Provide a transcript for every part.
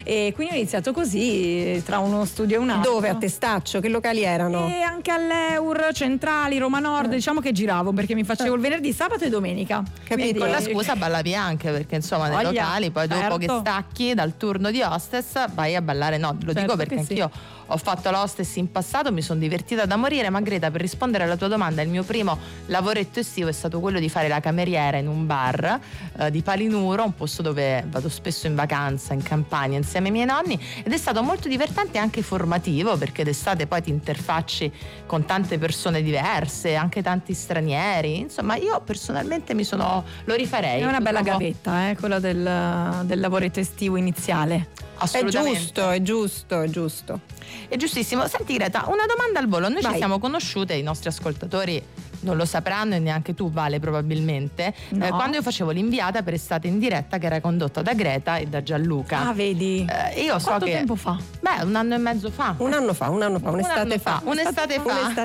e quindi ho iniziato così, tra uno studio e un altro. Dove? A Testaccio? Che locali erano? E anche all'Eur, Centrali, Roma Nord, diciamo che giravo perché mi facevo il venerdì, sabato e domenica. Capito? Con la scusa ballavi anche, perché insomma nei locali poi dopo che stacchi dal turno di hostess vai a ballare. No, lo dico perché anch'io ho fatto l'hostess in passato, mi sono divertita da morire. Ma Greta, per rispondere alla tua domanda, il mio primo lavoretto estivo è stato quello di fare la cameriera in un bar di Palinuro, un posto dove vado spesso in vacanza in Campania insieme ai miei nonni, ed è stato molto divertente e anche formativo, perché d'estate poi ti interfacci con tante persone diverse, anche tanti stranieri. Insomma, io personalmente lo rifarei. È una bella gavetta, quella del lavoretto estivo iniziale. Assolutamente. È giusto. È giustissimo. Senti Greta, una domanda al volo. Noi Vai. ci siamo conosciute, i nostri ascoltatori non lo sapranno e neanche tu, Vale, probabilmente, no. Quando io facevo l'inviata per Estate in diretta, che era condotta da Greta e da Gianluca. Ah, vedi? Io so Quanto che tempo fa? Beh, 1 anno e mezzo fa. Un'estate fa. Un'estate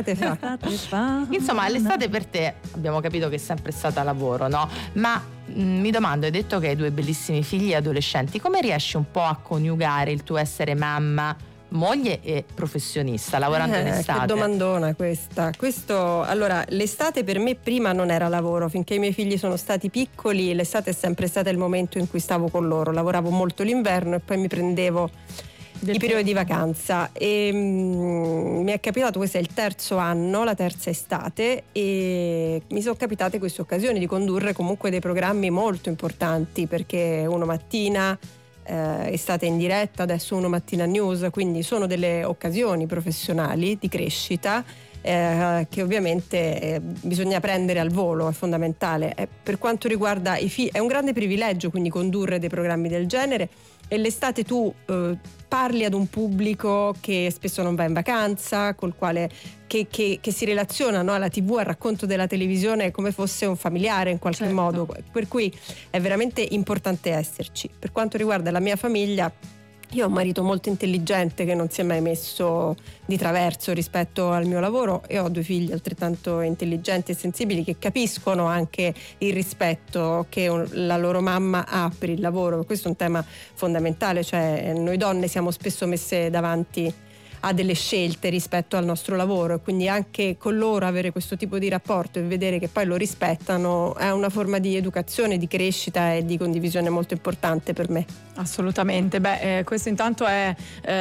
fa. Insomma, l'estate per te abbiamo capito che è sempre stata lavoro, no? Ma mi domando, hai detto che hai 2 bellissimi figli adolescenti, come riesci un po' a coniugare il tuo essere mamma, moglie e professionista lavorando in estate? Che domandona questa. Allora, l'estate per me prima non era lavoro. Finché i miei figli sono stati piccoli, l'estate è sempre stata il momento in cui stavo con loro. Lavoravo molto l'inverno e poi mi prendevo i periodi di vacanza e mi è capitato, questo è il 3° anno, la 3ª estate, e mi sono capitate queste occasioni di condurre comunque dei programmi molto importanti, perché Uno Mattina, Estate in diretta, adesso Uno Mattina News, quindi sono delle occasioni professionali di crescita che ovviamente bisogna prendere al volo, è fondamentale. Per quanto riguarda i figli è un grande privilegio quindi condurre dei programmi del genere, e l'estate tu parli ad un pubblico che spesso non va in vacanza, col quale che si relaziona, no, alla TV, al racconto della televisione come fosse un familiare in qualche modo, per cui è veramente importante esserci. Per quanto riguarda la mia famiglia, io ho un marito molto intelligente che non si è mai messo di traverso rispetto al mio lavoro, e ho 2 figli altrettanto intelligenti e sensibili che capiscono anche il rispetto che la loro mamma ha per il lavoro. Questo è un tema fondamentale, cioè noi donne siamo spesso messe davanti a delle scelte rispetto al nostro lavoro, e quindi anche con loro avere questo tipo di rapporto e vedere che poi lo rispettano è una forma di educazione, di crescita e di condivisione molto importante per me. Assolutamente. Questo intanto è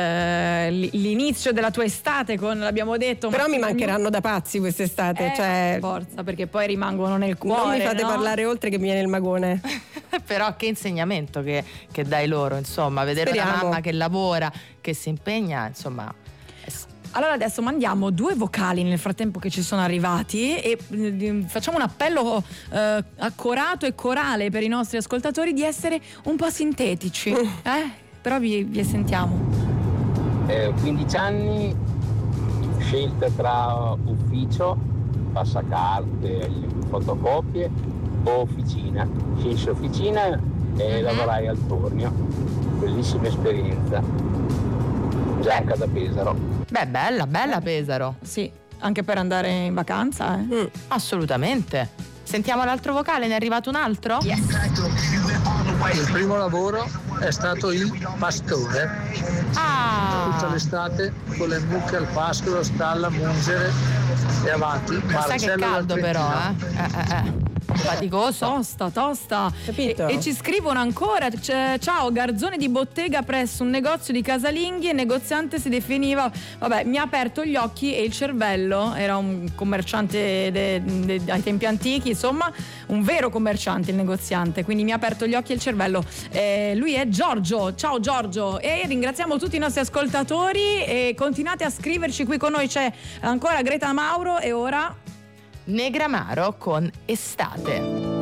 l'inizio della tua estate, l'abbiamo detto. Però mi mancheranno da pazzi quest'estate, cioè forza, perché poi rimangono nel cuore. Non mi fate parlare oltre che mi viene il magone. Però che insegnamento che dai loro, insomma, vedere una mamma che lavora, che si impegna, insomma. Allora adesso mandiamo 2 vocali nel frattempo che ci sono arrivati, e facciamo un appello accorato e corale per i nostri ascoltatori di essere un po' sintetici, però vi sentiamo. 15 anni, scelta tra ufficio, passacarte, fotocopie o officina. Scelse officina e lavorai al Tornio, bellissima esperienza, giacca da Pesaro. Beh, bella Pesaro. Sì, anche per andare in vacanza. Assolutamente. Sentiamo l'altro vocale, ne è arrivato un altro? Yes. Il primo lavoro è stato il pastore. Tutta l'estate con le mucche al pascolo, stalla, mungere e avanti. Sai che caldo però, faticoso. Tosta. Capito? E ci scrivono ancora: ciao, garzone di bottega presso un negozio di casalinghi, e negoziante si definiva, mi ha aperto gli occhi e il cervello. Era un commerciante ai tempi antichi, insomma un vero commerciante il negoziante, quindi mi ha aperto gli occhi e il cervello. Lui è Giorgio. Ciao Giorgio, e ringraziamo tutti i nostri ascoltatori, e continuate a scriverci. Qui con noi c'è ancora Greta Mauro, e ora Negramaro con Estate.